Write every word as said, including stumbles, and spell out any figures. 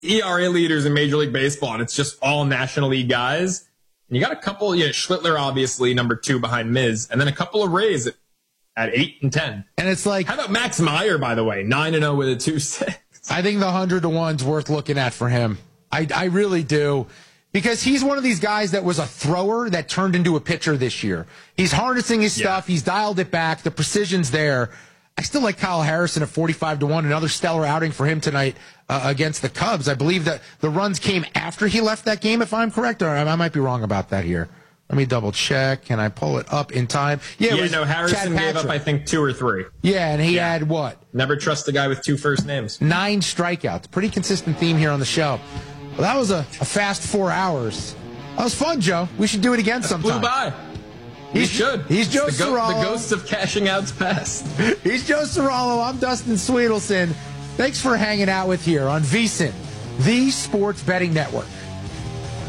E R A leaders in Major League Baseball, and it's just all National League guys. And you got a couple, you know, Schlittler, obviously, number two behind Miz, and then a couple of Rays at, at eight and ten. And it's like, how about Max Meyer, by the way, nine and zero with a two six. I think the hundred to one's worth looking at for him. I, I really do. Because he's one of these guys that was a thrower that turned into a pitcher this year. He's harnessing his stuff. Yeah. He's dialed it back. The precision's there. I still like Kyle Harrison at forty-five to one. Another stellar outing for him tonight uh, against the Cubs. I believe that the runs came after he left that game, if I'm correct. Or I might be wrong about that here. Let me double check. Can I pull it up in time? Yeah, yeah no, Harrison gave up, I think, two or three. Yeah, and he yeah. had what? Never trust a guy with two first names. Nine strikeouts. Pretty consistent theme here on the show. Well, that was a, a fast four hours. That was fun, Joe. We should do it again sometime. Flew by. He should. He's Joe the, go- the ghosts of cashing out's past. He's Joe Serralo. I'm Dustin Sweetelson. Thanks for hanging out with here on VSiN, the Sports Betting Network.